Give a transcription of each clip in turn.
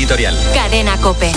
editorial. Cadena COPE.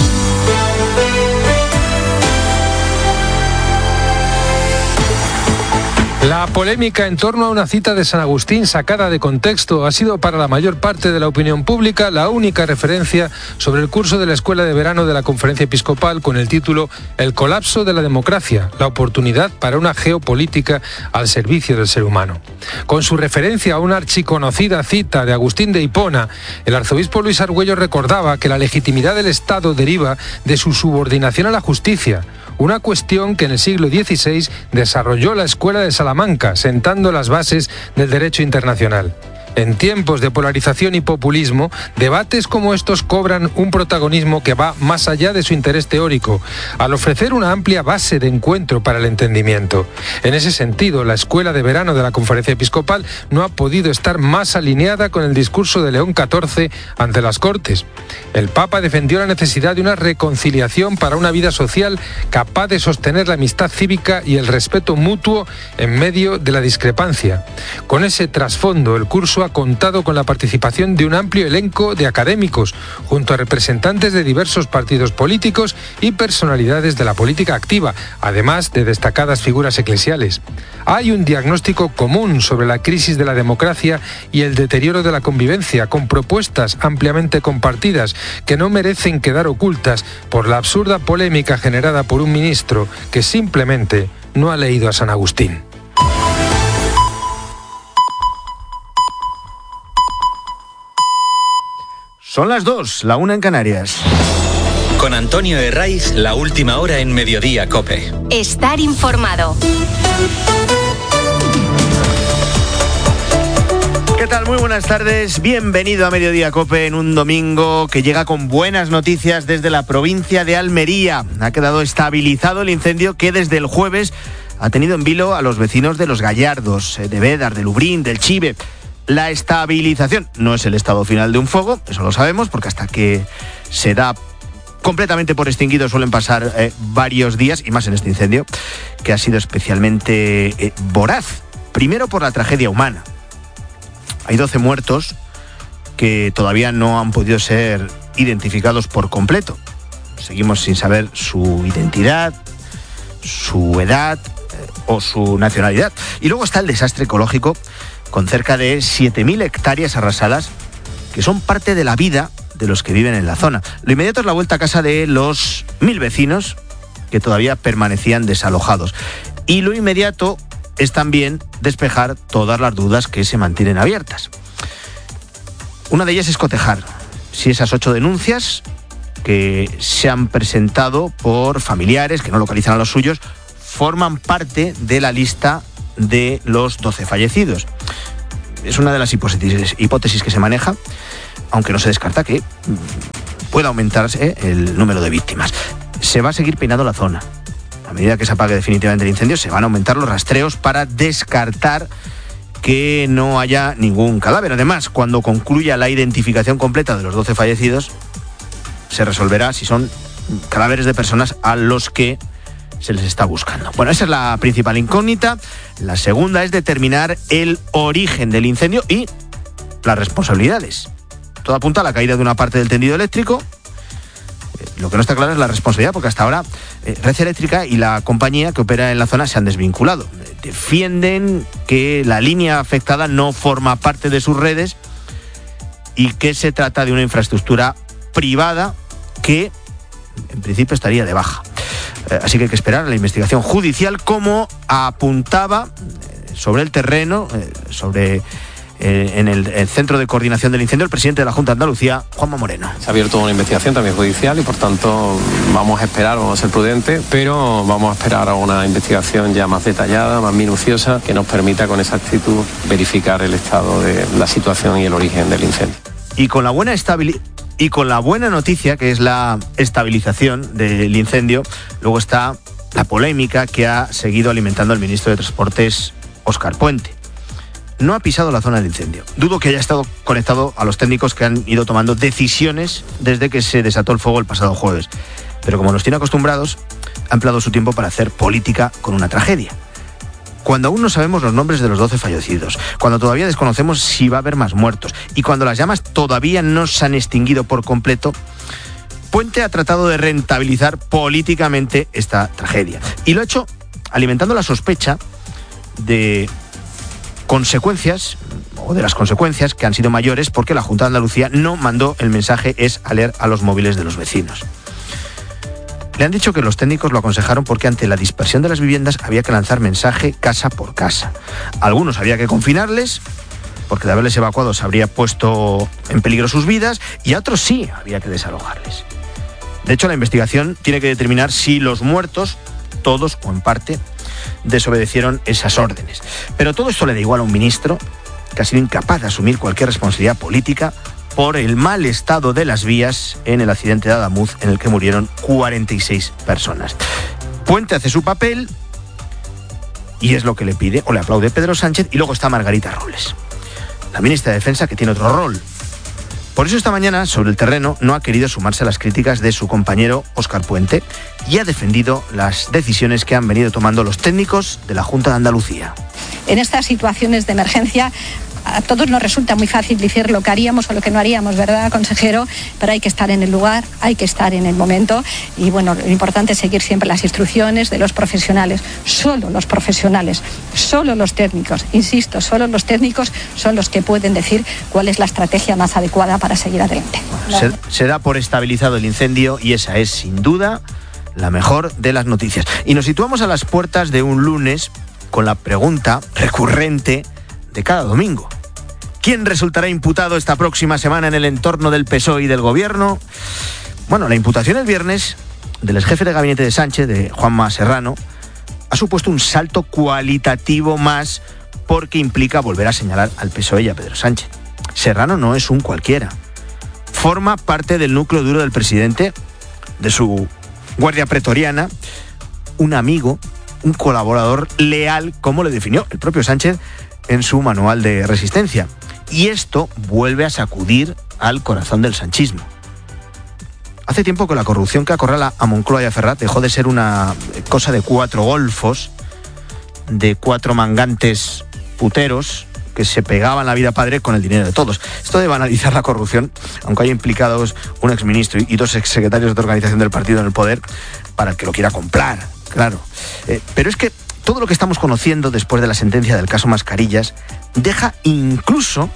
La polémica en torno a una cita de San Agustín sacada de contexto ha sido para la mayor parte de la opinión pública la única referencia sobre el curso de la Escuela de Verano de la Conferencia Episcopal con el título El colapso de la democracia, la oportunidad para una geopolítica al servicio del ser humano. Con su referencia a una archiconocida cita de Agustín de Hipona, el arzobispo Luis Argüello recordaba que la legitimidad del Estado deriva de su subordinación a la justicia, una cuestión que en el siglo XVI desarrolló la Escuela de Salamanca, sentando las bases del derecho internacional. En tiempos de polarización y populismo, debates como estos cobran un protagonismo que va más allá de su interés teórico, al ofrecer una amplia base de encuentro para el entendimiento. En ese sentido, la Escuela de Verano de la Conferencia Episcopal no ha podido estar más alineada con el discurso de León XIV ante las Cortes. El Papa defendió la necesidad de una reconciliación para una vida social capaz de sostener la amistad cívica y el respeto mutuo en medio de la discrepancia. Con ese trasfondo, el curso ha contado con la participación de un amplio elenco de académicos, junto a representantes de diversos partidos políticos y personalidades de la política activa, además de destacadas figuras eclesiales. Hay un diagnóstico común sobre la crisis de la democracia y el deterioro de la convivencia, con propuestas ampliamente compartidas que no merecen quedar ocultas por la absurda polémica generada por un ministro que simplemente no ha leído a San Agustín. Son las 2, la 1 en Canarias. Con Antonio Herraiz, la última hora en Mediodía COPE. Estar informado. ¿Qué tal? Muy buenas tardes. Bienvenido a Mediodía COPE en un domingo que llega con buenas noticias desde la provincia de Almería. Ha quedado estabilizado el incendio que desde el jueves ha tenido en vilo a los vecinos de Los Gallardos, de Bédar, de Lubrín, del Chive. La estabilización no es el estado final de un fuego, eso lo sabemos, porque hasta que se da completamente por extinguido suelen pasar varios días, y más en este incendio, que ha sido especialmente voraz. Primero por la tragedia humana. Hay 12 muertos que todavía no han podido ser identificados por completo. Seguimos sin saber su identidad, su edad o su nacionalidad. Y luego está el desastre ecológico, con cerca de 7.000 hectáreas arrasadas, que son parte de la vida de los que viven en la zona. Lo inmediato es la vuelta a casa de los 1.000 vecinos que todavía permanecían desalojados. Y lo inmediato es también despejar todas las dudas que se mantienen abiertas. Una de ellas es cotejar si esas 8 denuncias que se han presentado por familiares que no localizan a los suyos forman parte de la lista de los 12 fallecidos. Es una de las hipótesis que se maneja, aunque no se descarta que pueda aumentarse el número de víctimas. Se va a seguir peinando la zona. A medida que se apague definitivamente el incendio, se van a aumentar los rastreos para descartar que no haya ningún cadáver. Además, cuando concluya la identificación completa de los 12 fallecidos, se resolverá si son cadáveres de personas a los que se les está buscando. Bueno, esa es la principal incógnita. La segunda es determinar el origen del incendio y las responsabilidades. Todo apunta a la caída de una parte del tendido eléctrico. Lo que no está claro es la responsabilidad, porque hasta ahora Red Eléctrica y la compañía que opera en la zona se han desvinculado. Defienden que la línea afectada no forma parte de sus redes y que se trata de una infraestructura privada que en principio estaría de baja. Así que hay que esperar a la investigación judicial, como apuntaba sobre el terreno, en el Centro de Coordinación del Incendio, el presidente de la Junta de Andalucía, Juanma Moreno. Se ha abierto una investigación también judicial y por tanto vamos a esperar, vamos a ser prudentes, pero vamos a esperar a una investigación ya más detallada, más minuciosa, que nos permita con exactitud verificar el estado de la situación y el origen del incendio. Y con la buena noticia, que es la estabilización del incendio, luego está la polémica que ha seguido alimentando el ministro de Transportes, Óscar Puente. No ha pisado la zona del incendio. Dudo que haya estado conectado a los técnicos que han ido tomando decisiones desde que se desató el fuego el pasado jueves. Pero como nos tiene acostumbrados, ha empleado su tiempo para hacer política con una tragedia. cuando aún no sabemos los nombres de los 12 fallecidos, cuando todavía desconocemos si va a haber más muertos y cuando las llamas todavía no se han extinguido por completo, Puente ha tratado de rentabilizar políticamente esta tragedia. Y lo ha hecho alimentando la sospecha de consecuencias, o de las consecuencias que han sido mayores porque la Junta de Andalucía no mandó el mensaje es a leer a los móviles de los vecinos. Le han dicho que los técnicos lo aconsejaron porque ante la dispersión de las viviendas había que lanzar mensaje casa por casa. Algunos había que confinarles, porque de haberles evacuado se habría puesto en peligro sus vidas, y a otros sí había que desalojarles. De hecho, la investigación tiene que determinar si los muertos, todos o en parte, desobedecieron esas órdenes. Pero todo esto le da igual a un ministro que ha sido incapaz de asumir cualquier responsabilidad política por el mal estado de las vías en el accidente de Adamuz en el que murieron 46 personas. Puente hace su papel y es lo que le pide o le aplaude Pedro Sánchez, y luego está Margarita Robles, la ministra de Defensa, que tiene otro rol. Por eso esta mañana, sobre el terreno, no ha querido sumarse a las críticas de su compañero Óscar Puente y ha defendido las decisiones que han venido tomando los técnicos de la Junta de Andalucía. En estas situaciones de emergencia, a todos nos resulta muy fácil decir lo que haríamos o lo que no haríamos, ¿verdad, consejero? Pero hay que estar en el lugar, hay que estar en el momento y, bueno, lo importante es seguir siempre las instrucciones de los profesionales. Solo los profesionales, solo los técnicos, insisto, solo los técnicos son los que pueden decir cuál es la estrategia más adecuada para seguir adelante. Se da por estabilizado el incendio y esa es, sin duda, la mejor de las noticias. Y nos situamos a las puertas de un lunes con la pregunta recurrente de cada domingo. ¿Quién resultará imputado esta próxima semana en el entorno del PSOE y del Gobierno? Bueno, la imputación el viernes del exjefe de gabinete de Sánchez, de Juanma Serrano, ha supuesto un salto cualitativo más porque implica volver a señalar al PSOE y a Pedro Sánchez. Serrano no es un cualquiera. Forma parte del núcleo duro del presidente, de su guardia pretoriana, un amigo, un colaborador leal, como le definió el propio Sánchez en su manual de resistencia. Y esto vuelve a sacudir al corazón del sanchismo. Hace tiempo que la corrupción que acorrala a Moncloa y a Ferrat dejó de ser una cosa de 4 golfos, de 4 mangantes puteros que se pegaban la vida padre con el dinero de todos. Esto de banalizar la corrupción, aunque haya implicados un exministro y 2 exsecretarios de organización del partido en el poder, para el que lo quiera comprar, claro. Pero es que todo lo que estamos conociendo después de la sentencia del caso Mascarillas deja incluso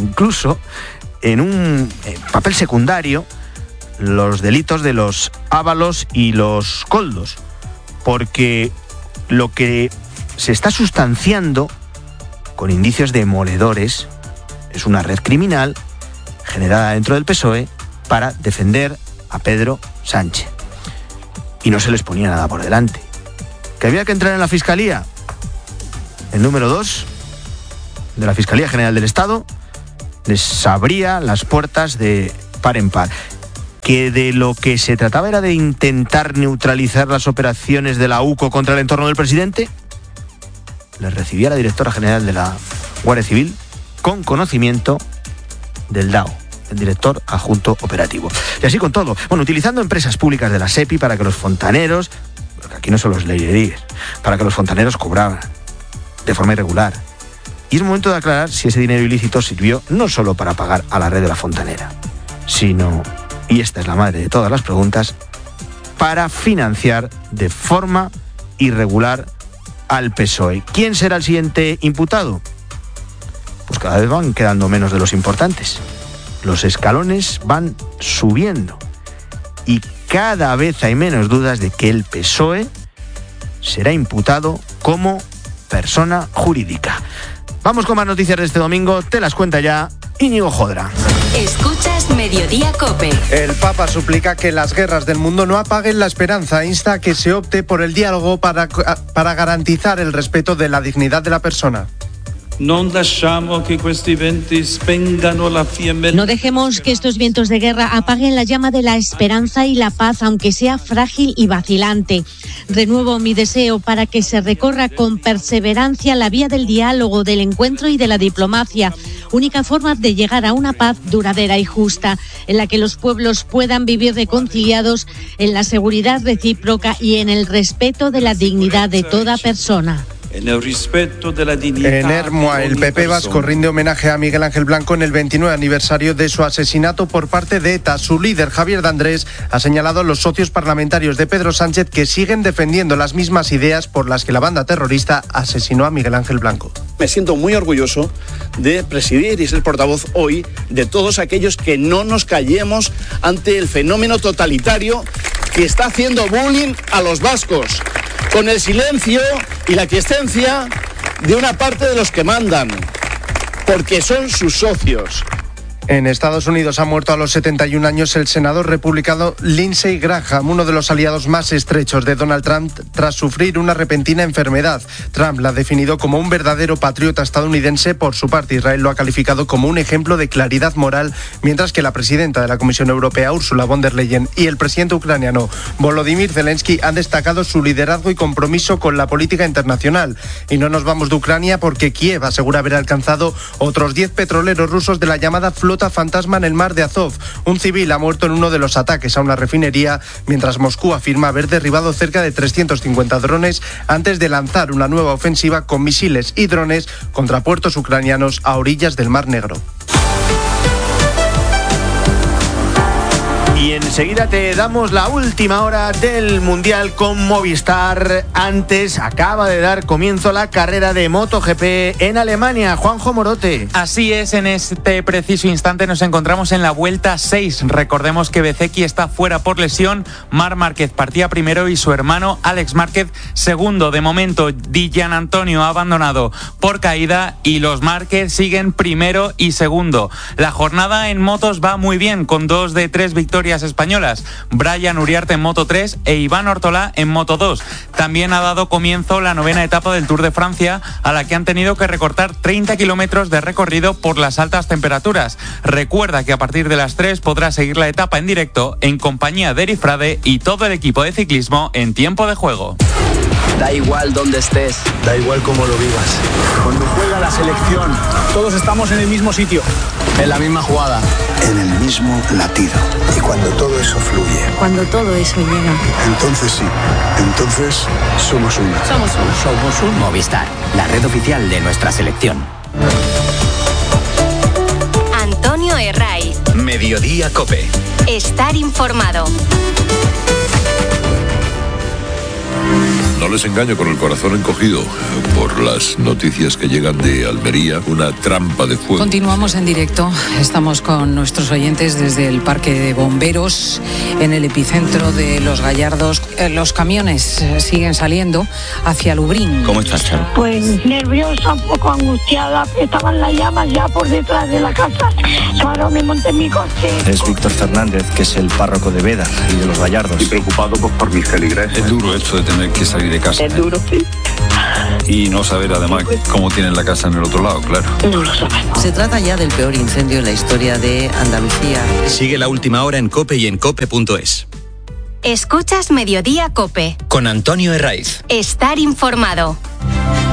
en un papel secundario los delitos de los Ábalos y los Koldos, porque lo que se está sustanciando con indicios demoledores es una red criminal generada dentro del PSOE para defender a Pedro Sánchez. Y no se les ponía nada por delante. ¿Que había que entrar en la Fiscalía? El número 2 de la Fiscalía General del Estado les abría las puertas de par en par. Que de lo que se trataba era de intentar neutralizar las operaciones de la UCO contra el entorno del presidente, les recibía la directora general de la Guardia Civil con conocimiento del DAO, el director adjunto operativo. Y así con todo. Bueno, utilizando empresas públicas de la SEPI para que los fontaneros, porque aquí no son los leireríes, para que los fontaneros cobraban de forma irregular. Y es momento de aclarar si ese dinero ilícito sirvió no solo para pagar a la red de la fontanera, sino, y esta es la madre de todas las preguntas, para financiar de forma irregular al PSOE. ¿Quién será el siguiente imputado? Pues cada vez van quedando menos de los importantes. Los escalones van subiendo y cada vez hay menos dudas de que el PSOE será imputado como persona jurídica. Vamos con más noticias de este domingo, te las cuenta ya Íñigo Jodra. Escuchas Mediodía COPE. El Papa suplica que las guerras del mundo no apaguen la esperanza, insta a que se opte por el diálogo para garantizar el respeto de la dignidad de la persona. No dejemos que estos vientos de guerra apaguen la llama de la esperanza y la paz, aunque sea frágil y vacilante. Renuevo mi deseo para que se recorra con perseverancia la vía del diálogo, del encuentro y de la diplomacia, única forma de llegar a una paz duradera y justa, en la que los pueblos puedan vivir reconciliados en la seguridad recíproca y en el respeto de la dignidad de toda persona. En el respeto de la dignidad. En Ermua, el PP vasco rinde homenaje a Miguel Ángel Blanco en el 29 aniversario de su asesinato por parte de ETA. Su líder, Javier de Andrés, ha señalado a los socios parlamentarios de Pedro Sánchez que siguen defendiendo las mismas ideas por las que la banda terrorista asesinó a Miguel Ángel Blanco. Me siento muy orgulloso de presidir y ser portavoz hoy de todos aquellos que no nos callemos ante el fenómeno totalitario que está haciendo bullying a los vascos, con el silencio y la quiescencia de una parte de los que mandan, porque son sus socios. En Estados Unidos ha muerto a los 71 años el senador republicano Lindsey Graham, uno de los aliados más estrechos de Donald Trump tras sufrir una repentina enfermedad. Trump la ha definido como un verdadero patriota estadounidense. Por su parte, Israel lo ha calificado como un ejemplo de claridad moral, mientras que la presidenta de la Comisión Europea, Ursula von der Leyen, y el presidente ucraniano, Volodymyr Zelensky, han destacado su liderazgo y compromiso con la política internacional. Y no nos vamos de Ucrania porque Kiev asegura haber alcanzado otros 10 petroleros rusos de la llamada flota fantasma en el mar de Azov. Un civil ha muerto en uno de los ataques a una refinería, mientras Moscú afirma haber derribado cerca de 350 drones antes de lanzar una nueva ofensiva con misiles y drones contra puertos ucranianos a orillas del Mar Negro. Y enseguida te damos la última hora del Mundial con Movistar. Antes acaba de dar comienzo la carrera de MotoGP en Alemania. Juanjo Morote. Así es, en este preciso instante nos encontramos en la vuelta 6. Recordemos que Bezzecchi está fuera por lesión. Marc Márquez partía primero y su hermano Alex Márquez segundo. De momento, Di Giannantonio ha abandonado por caída y los Márquez siguen primero y segundo. La jornada en motos va muy bien, con 2 de 3 victorias españolas. Brian Uriarte en Moto 3 e Iván Ortolá en Moto 2. También ha dado comienzo la 9ª etapa del Tour de Francia, a la que han tenido que recortar 30 kilómetros de recorrido por las altas temperaturas. Recuerda que a partir de las 3 podrás seguir la etapa en directo en compañía de Eri Frade y todo el equipo de ciclismo en Tiempo de Juego. Da igual dónde estés, da igual cómo lo vivas. Cuando juega la selección, todos estamos en el mismo sitio, en la misma jugada, en el mismo latido. Y cuando todo eso fluye, cuando todo eso llega, entonces sí, entonces somos uno. Somos un Movistar, la red oficial de nuestra selección. Antonio Herraiz. Mediodía COPE. Estar informado. No les engaño con el corazón encogido por las noticias que llegan de Almería, una trampa de fuego. Continuamos en directo, estamos con nuestros oyentes desde el Parque de Bomberos, en el epicentro de Los Gallardos. Los camiones siguen saliendo hacia Lubrín. ¿Cómo estás, Charo? Pues nerviosa, un poco angustiada, estaban las llamas ya por detrás de la casa. Claro, me monté en mi coche. Es Víctor Fernández, que es el párroco de Bédar y de Los Gallardos. Estoy preocupado por mis feligreses. Es duro esto de tener que salir de casa. Es duro, sí. Y no saber además cómo tienen la casa en el otro lado, claro. No lo sabemos. Se trata ya del peor incendio en la historia de Andalucía. Sigue la última hora en COPE y en COPE.es. Escuchas Mediodía COPE. Con Antonio Herraiz. Estar informado.